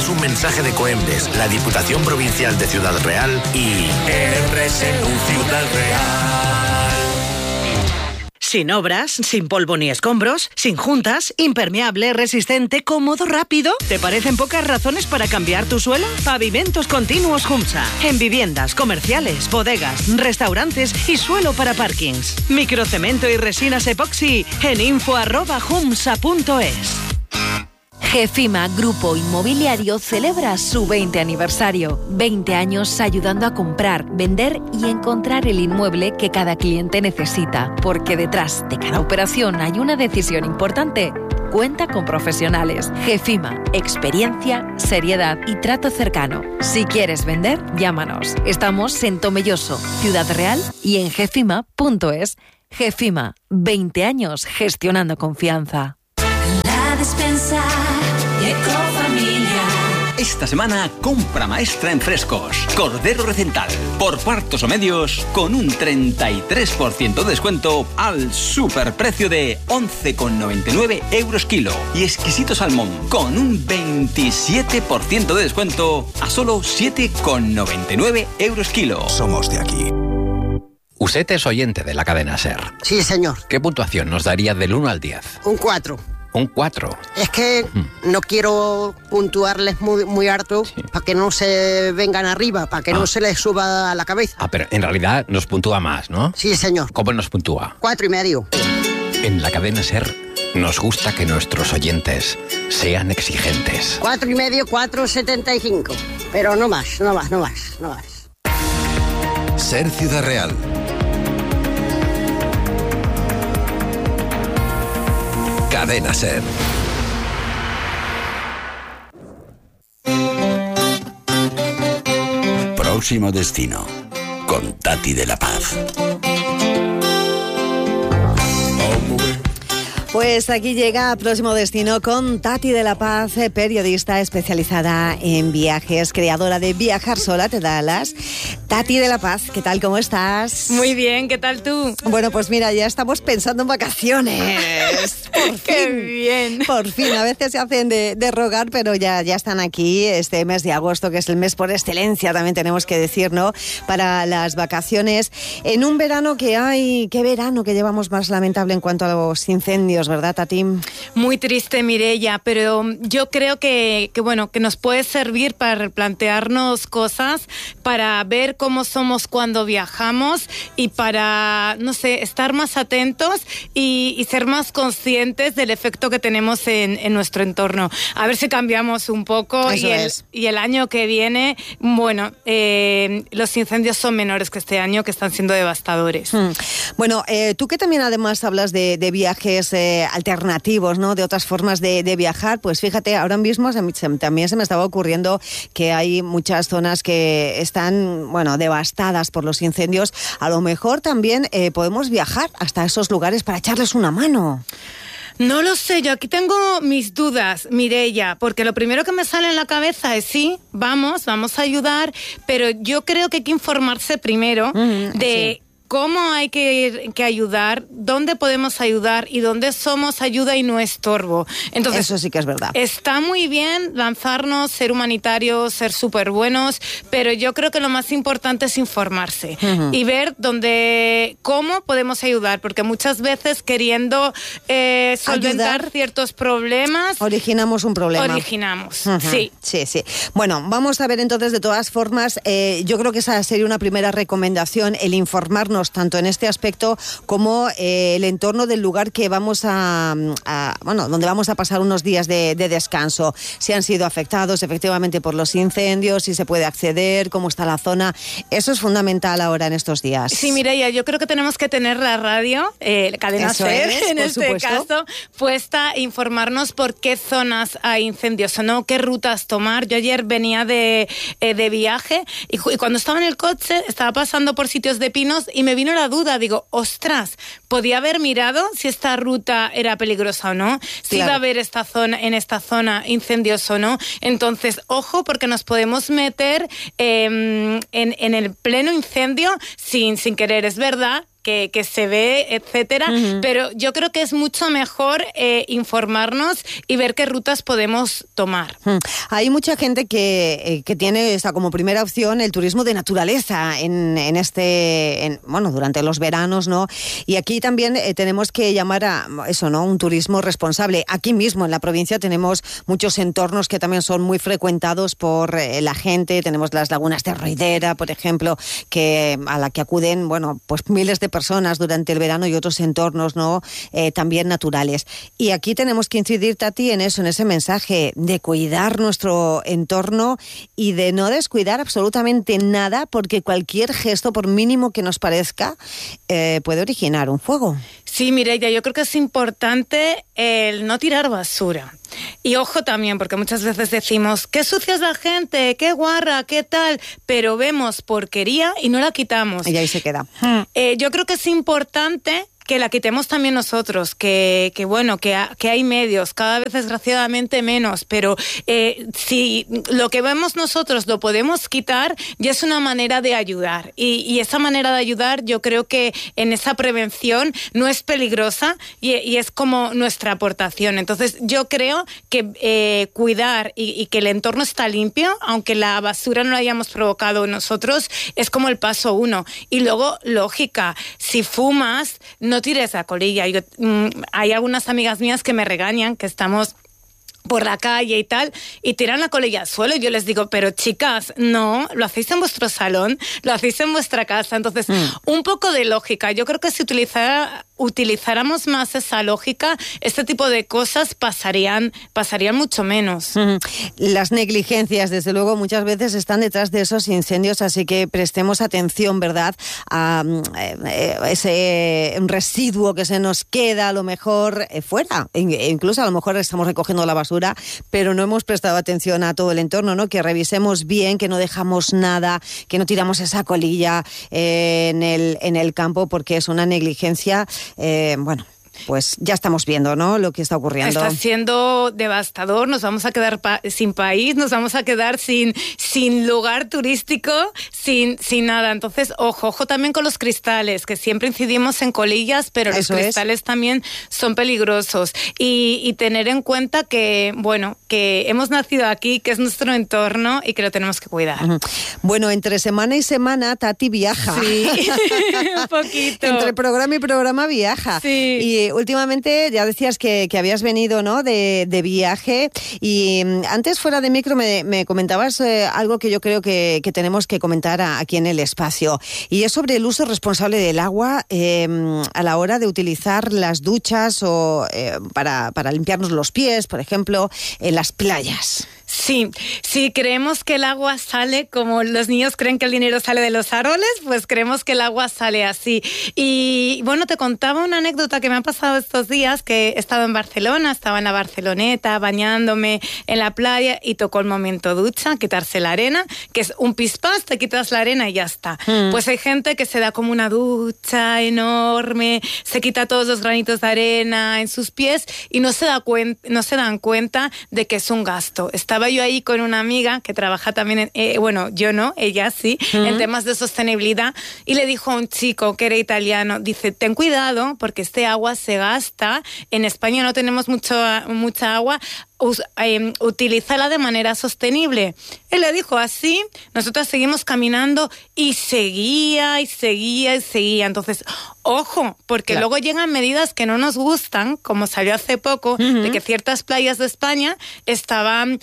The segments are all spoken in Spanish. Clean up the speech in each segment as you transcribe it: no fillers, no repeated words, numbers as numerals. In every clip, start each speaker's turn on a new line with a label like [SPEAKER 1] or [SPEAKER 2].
[SPEAKER 1] es un mensaje de Coembes, la Diputación Provincial de Ciudad Real y RSU Ciudad Real.
[SPEAKER 2] Sin obras, sin polvo ni escombros, sin juntas, impermeable, resistente, cómodo, rápido. ¿Te parecen pocas razones para cambiar tu suelo? Pavimentos Continuos Humsa. En viviendas, comerciales, bodegas, restaurantes y suelo para parkings. Microcemento y resinas epoxi en info@humsa.es.
[SPEAKER 3] GEFIMA Grupo Inmobiliario celebra su 20 aniversario. 20 años ayudando a comprar, vender y encontrar el inmueble que cada cliente necesita. Porque detrás de cada operación hay una decisión importante. Cuenta con profesionales. GEFIMA, experiencia, seriedad y trato cercano. Si quieres vender, llámanos. Estamos en Tomelloso, Ciudad Real y en gefima.es. GEFIMA, 20 años gestionando confianza.
[SPEAKER 4] La despensa Ecofamilia.
[SPEAKER 5] Esta semana, compra maestra en frescos. Cordero Recental, por cuartos o medios, con un 33% de descuento al superprecio de 11,99 euros kilo. Y exquisito salmón, con un 27% de descuento a solo 7,99 euros kilo.
[SPEAKER 6] Somos de aquí.
[SPEAKER 7] Usted es oyente de la cadena SER.
[SPEAKER 8] Sí, señor.
[SPEAKER 7] ¿Qué puntuación nos daría del 1 al 10?
[SPEAKER 8] Un 4.
[SPEAKER 7] Un 4.
[SPEAKER 8] Es que no quiero puntuarles muy harto para que no se vengan arriba, para que no se les suba a la cabeza.
[SPEAKER 7] Pero en realidad nos puntúa más, ¿no?
[SPEAKER 8] Sí, señor.
[SPEAKER 7] ¿Cómo nos puntúa?
[SPEAKER 8] 4,5.
[SPEAKER 7] En la cadena SER nos gusta que nuestros oyentes sean exigentes.
[SPEAKER 8] 4,5, 4,75. Pero no más.
[SPEAKER 6] SER Ciudad Real. Cadena SER. Próximo destino, con Tati de la Paz.
[SPEAKER 9] Pues aquí llega Próximo Destino con Tati de la Paz, periodista especializada en viajes, creadora de Viajar Sola, te da alas. Tati de la Paz, ¿qué tal? ¿Cómo estás?
[SPEAKER 10] Muy bien, ¿qué tal tú?
[SPEAKER 9] Bueno, pues mira, ya estamos pensando en vacaciones. Por
[SPEAKER 10] ¡Qué
[SPEAKER 9] fin,
[SPEAKER 10] bien!
[SPEAKER 9] Por fin, a veces se hacen de rogar, pero ya están aquí este mes de agosto, que es el mes por excelencia, también tenemos que decir, ¿no? Para las vacaciones, en un verano que hay, qué verano que llevamos más lamentable en cuanto a los incendios, ¿verdad, Tati?
[SPEAKER 10] Muy triste, Mireia, pero yo creo que nos puede servir para replantearnos cosas, para ver cómo somos cuando viajamos y para, no sé, estar más atentos y ser más conscientes del efecto que tenemos en nuestro entorno. A ver si cambiamos un poco y el año que viene, los incendios son menores que este año, que están siendo devastadores.
[SPEAKER 9] Bueno, tú que también además hablas de viajes alternativos, ¿no? De otras formas de viajar, pues fíjate, ahora mismo también se me estaba ocurriendo que hay muchas zonas que están, devastadas por los incendios. A lo mejor también podemos viajar hasta esos lugares para echarles una mano.
[SPEAKER 10] No lo sé, yo aquí tengo mis dudas, Mireia, porque lo primero que me sale en la cabeza es sí, vamos a ayudar, pero yo creo que hay que informarse primero de cómo hay que ayudar, dónde podemos ayudar y dónde somos ayuda y no estorbo. Entonces,
[SPEAKER 9] eso sí que es verdad.
[SPEAKER 10] Está muy bien lanzarnos, ser humanitarios, ser súper buenos, pero yo creo que lo más importante es informarse y ver cómo podemos ayudar, porque muchas veces queriendo solventar ciertos problemas...
[SPEAKER 9] Originamos un problema.
[SPEAKER 10] Sí.
[SPEAKER 9] Sí. Bueno, vamos a ver entonces, de todas formas, yo creo que esa sería una primera recomendación, el informarnos tanto en este aspecto como el entorno del lugar que vamos donde vamos a pasar unos días de descanso. Si han sido afectados efectivamente por los incendios, si se puede acceder, cómo está la zona. Eso es fundamental ahora en estos días.
[SPEAKER 10] Sí, Mireia, yo creo que tenemos que tener la radio, cadena SER, en este caso, puesta, informarnos por qué zonas hay incendios o no, qué rutas tomar. Yo ayer venía de viaje y cuando estaba en el coche estaba pasando por sitios de pinos y me vino la duda, digo, ostras, podía haber mirado si esta ruta era peligrosa o no, si iba a haber en esta zona incendios o no. Entonces, ojo, porque nos podemos meter en el pleno incendio sin querer. Es verdad que se ve, etcétera, pero yo creo que es mucho mejor informarnos y ver qué rutas podemos tomar.
[SPEAKER 9] Hay mucha gente que tiene como primera opción el turismo de naturaleza durante los veranos, ¿no? Y aquí también tenemos que llamar a eso, ¿no? Un turismo responsable. Aquí mismo en la provincia tenemos muchos entornos que también son muy frecuentados por la gente. Tenemos las lagunas de Roidera, por ejemplo, a la que acuden, pues miles de personas durante el verano, y otros entornos, ¿no? También naturales. Y aquí tenemos que incidir, Tati, en eso, en ese mensaje de cuidar nuestro entorno y de no descuidar absolutamente nada, porque cualquier gesto, por mínimo que nos parezca, puede originar un fuego.
[SPEAKER 10] Sí, Mireia, yo creo que es importante el no tirar basura. Y ojo también, porque muchas veces decimos, qué sucia es la gente, qué guarra, qué tal, pero vemos porquería y no la quitamos.
[SPEAKER 9] Y ahí se queda.
[SPEAKER 10] Yo creo que es importante que la quitemos también nosotros, que hay medios, cada vez desgraciadamente menos, pero si lo que vemos nosotros lo podemos quitar, ya es una manera de ayudar. Y esa manera de ayudar, yo creo que en esa prevención no es peligrosa y es como nuestra aportación. Entonces yo creo que cuidar y que el entorno está limpio, aunque la basura no la hayamos provocado nosotros, es como el paso 1. Y luego, lógica, si fumas, no tires la colilla. Hay algunas amigas mías que me regañan, que estamos por la calle y tal, y tiran la colilla al suelo, y yo les digo, pero chicas, no, lo hacéis en vuestro salón, lo hacéis en vuestra casa. Entonces, un poco de lógica. Yo creo que si utilizáramos más esa lógica, este tipo de cosas pasarían mucho menos.
[SPEAKER 9] Las negligencias, desde luego, muchas veces están detrás de esos incendios, así que prestemos atención, ¿verdad?, a ese residuo que se nos queda a lo mejor fuera. Incluso a lo mejor estamos recogiendo la basura, pero no hemos prestado atención a todo el entorno, ¿no? Que revisemos bien, que no dejamos nada, que no tiramos esa colilla en el campo, porque es una negligencia. Pues ya estamos viendo, ¿no?, lo que está ocurriendo.
[SPEAKER 10] Está siendo devastador, nos vamos a quedar sin país, nos vamos a quedar sin lugar turístico, sin nada. Entonces, ojo también con los cristales, que siempre incidimos en colillas, pero los cristales también son peligrosos. Y tener en cuenta que hemos nacido aquí, que es nuestro entorno y que lo tenemos que cuidar.
[SPEAKER 9] Bueno, entre semana y semana, Tati viaja.
[SPEAKER 10] Sí, un poquito.
[SPEAKER 9] Entre programa y programa viaja.
[SPEAKER 10] Sí.
[SPEAKER 9] Y últimamente ya decías que habías venido, ¿no?, de viaje, y antes fuera de micro me comentabas algo que yo creo que tenemos que comentar aquí en el espacio, y es sobre el uso responsable del agua a la hora de utilizar las duchas o para limpiarnos los pies, por ejemplo, en las playas.
[SPEAKER 10] Sí, creemos que el agua sale como los niños creen que el dinero sale de los árboles, pues creemos que el agua sale así. Y bueno, te contaba una anécdota que me ha pasado estos días, que he estado en Barcelona, estaba en la Barceloneta bañándome en la playa y tocó el momento ducha, quitarse la arena, que es un pispás, te quitas la arena y ya está. Pues hay gente que se da como una ducha enorme, se quita todos los granitos de arena en sus pies y no se dan cuenta de que es un gasto. Estaba yo ahí con una amiga que trabaja también, yo no, ella sí, en temas de sostenibilidad, y le dijo a un chico que era italiano, dice, ten cuidado porque este agua se gasta, en España no tenemos mucha agua, utilízala de manera sostenible. Él le dijo así, nosotros seguimos caminando y seguía. Entonces, ojo, porque luego llegan medidas que no nos gustan, como salió hace poco, de que ciertas playas de España estaban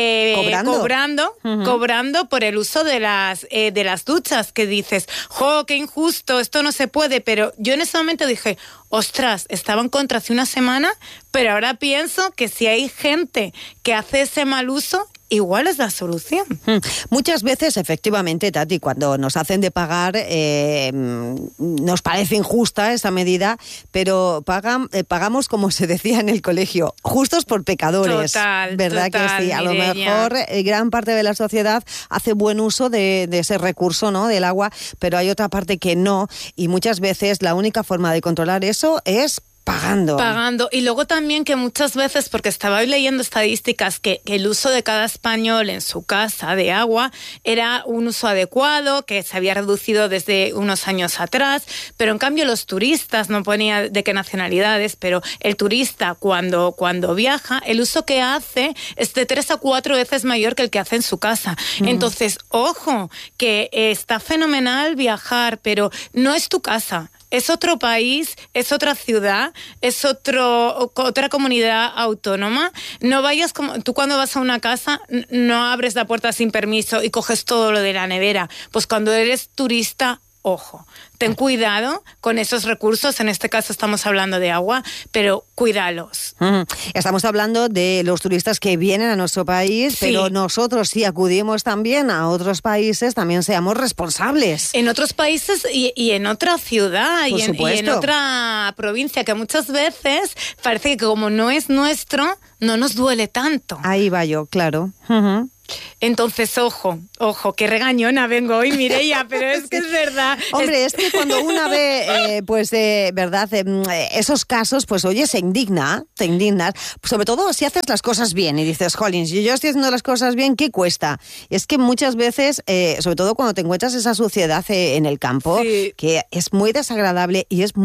[SPEAKER 10] cobrando por el uso de las duchas, que dices, ¡jo, qué injusto! Esto no se puede. Pero yo en ese momento dije, ostras, estaba en contra hace una semana, pero ahora pienso que si hay gente que hace ese mal uso, igual es la solución.
[SPEAKER 9] Muchas veces, efectivamente, Tati, cuando nos hacen de pagar, nos parece injusta esa medida, pero pagamos, como se decía en el colegio, justos por pecadores.
[SPEAKER 10] Total,
[SPEAKER 9] ¿verdad que sí? A lo mejor gran parte de la sociedad hace buen uso de ese recurso, ¿no?, del agua, pero hay otra parte que no, y muchas veces la única forma de controlar eso es
[SPEAKER 10] Pagando. Y luego también que muchas veces, porque estaba hoy leyendo estadísticas, que el uso de cada español en su casa de agua era un uso adecuado, que se había reducido desde unos años atrás, pero en cambio los turistas, no ponía de qué nacionalidades, pero el turista cuando viaja, el uso que hace es de 3 a 4 veces mayor que el que hace en su casa. Entonces, ojo, que está fenomenal viajar, pero no es tu casa. Es otro país, es otra ciudad, es otra comunidad autónoma. No vayas como tú cuando vas a una casa, no abres la puerta sin permiso y coges todo lo de la nevera. Pues cuando eres turista, ojo, ten cuidado con esos recursos. En este caso estamos hablando de agua, pero cuídalos.
[SPEAKER 9] Estamos hablando de los turistas que vienen a nuestro país, sí. Pero nosotros, si acudimos también a otros países, también seamos responsables.
[SPEAKER 10] En otros países y en otra ciudad y en otra provincia, que muchas veces parece que como no es nuestro, no nos duele tanto.
[SPEAKER 9] Ahí va yo, claro.
[SPEAKER 10] Entonces, ojo, que regañona vengo hoy, Mireia, pero es que es verdad.
[SPEAKER 9] Hombre, es que cuando una ve, verdad, esos casos, pues oye, te indignas, sobre todo si haces las cosas bien y dices, jolín, si yo estoy haciendo las cosas bien, ¿qué cuesta? Es que muchas veces, sobre todo cuando te encuentras esa suciedad en el campo, sí. Que es muy desagradable y es